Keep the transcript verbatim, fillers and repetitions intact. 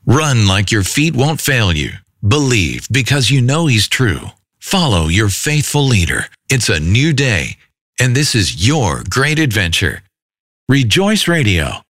Run like your feet won't fail you. Believe because you know He's true. Follow your faithful leader. It's a new day, and this is your great adventure. Rejoice Radio,